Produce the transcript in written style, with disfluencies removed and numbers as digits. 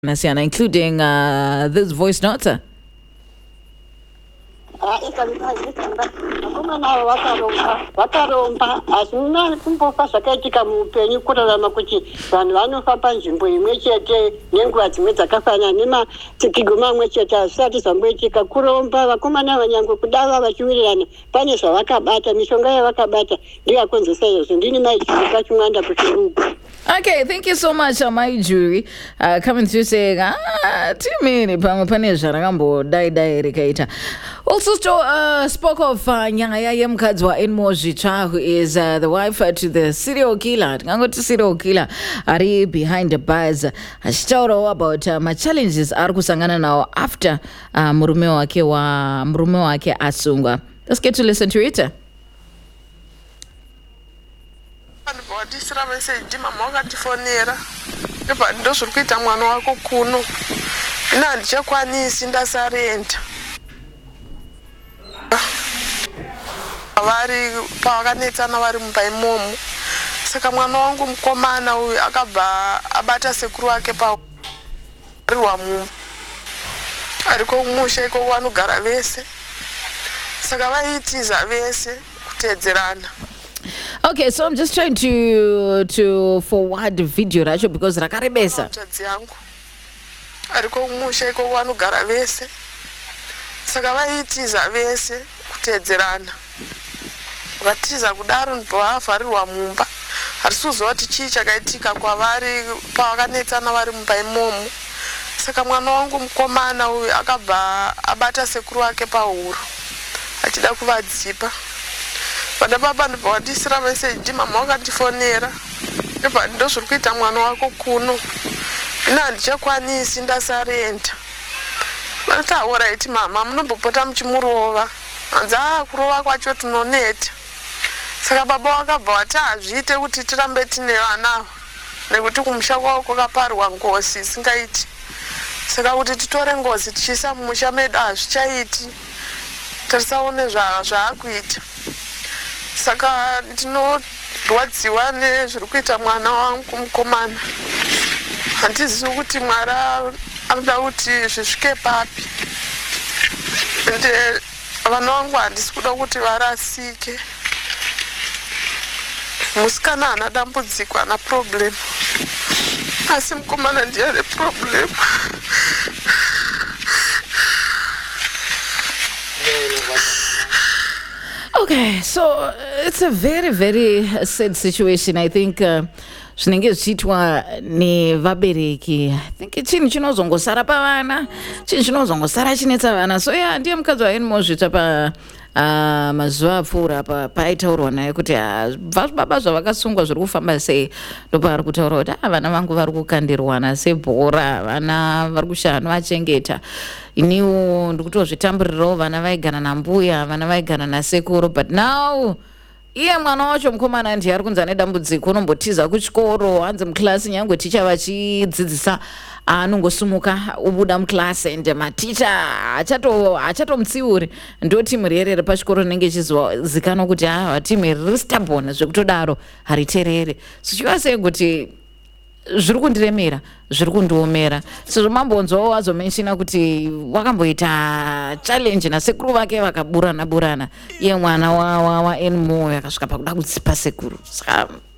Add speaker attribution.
Speaker 1: Nasiana, including this voice note.
Speaker 2: Vakaromba hazvina kumbofa zvakaitika muupenyu kurarama kuti vanhu vanofa panzvimbo imwe chete nenguva dzimwe dzakafanana nematsikigo mamwe chete hazvisati zvamboitika. Kuromba vakomana vanyangwe kudava vachiwirirana pane zvavakabata, mishonga yavakabata ndiyo yakonzesa izvozvo. Ndini Maijuri Kachimwanda kuchirugu.
Speaker 1: Okay, thank you so much, Maijuri. Coming through saying, timini pamwe pane zvarakambodai rikaita. Also spoke of nyaya yemukadzi waEnmozvitsva, who is the wife to the serial killer. Tingangoti serial killer ari behind the bars. Achitaurawo about challenges ari kusangana nawo after murume wake asungwa. Let's get to listen to it.
Speaker 3: Ndisira message mama wakatifonera ipa ndozviri kuita mwana wako kuno ina handichakwanisi ndasarenda vari pavakanetsana vari mumba imomo. Saka mwana wangu mukomana uyu akabva abata sekuru wake parirwa mumba ariko kumusha iko vanogara vese, saka vaitiza vese kutedzerana.
Speaker 1: Okay, so I'm just trying to forward the video racho because rakarebesa.
Speaker 3: Mutadzi yangu ariko kumusha iko vanogara vese, saka vaitiza vese kutedzerana. Vakatiza kudaro ndipo vavharirwa mumba. Hatisi kuziva kuti chii chakaitika kwavari pavakanetsana vari mumba imomo. Saka mwana wangu mukomana uyu akabva abata sekuru wake pahuro achida kuvadzipa. Pada baba ndipo wadisira message mama wakatifonera ipa ndozviri kuita mwana wako kuno ina handichakwanisi ndasarenda. Vanoti alright mama, munombopota muchimurova. Hanzi kurova kwacho tunoneta. Saka baba wakabva wati hazviite kuti tirambe tine vanava nekuti kumusha kwavo kwakaparwa ngozi isingaiti. Saka kuti titore ngozi tichiisa mumusha medu hazvichaiti, tarisaone zvaakuita. Saka ndinorwadziwa nezviri kuita mwana wangu mukomana. Handizivi kuti Mwari anoda kuti zvisvike papi. Ende vana vangu handisi kuda kuti varasike. Musikana hana dambudziko, hana problem, asi mukomana ndiye ane problem.
Speaker 1: Okay, so it's a very sad situation. I think zvinenge zvichiitwa nevabereki. I think chinhu chinozongosara pavana, chinhu chinozongosara chinetsa vana. So yeah, ndiye mukadzi waEnmozvitsva mazuva apfuura paitaurwa naye kuti baba zvavakasungwa zviri kufamba sei. Ndopaari kutaura kuti vana vangu vari kukandirwana sebhora, vana vari kushaya novachengeta. Iniwo ndikutozvitamburirawo vana vaigara nambuya, vana vaigara nasekuru, but now iye mwana wacho mukomana ndiye ari kunzi ane dambudziko. Unombotiza kuchikoro, hanzi mukilasi nyangwe ticha vachidzidzisa anongosumuka ubuda mukilasi ende maticha hachatomutsiuri. Ndo timu rierere pachikoro rinenge chizikanwa kuti timu iri riri stubborn zvekutodaro hariterere. Zvichiva sei kuti zviri kundiremera, zviri kundiomera. Sezvo mambonzwawo wazomenshina kuti wakamboita challenge nasekuru vake vakaburana. Iye mwana waEnmo yakasvika pakuda kutsipa sekuru. Saka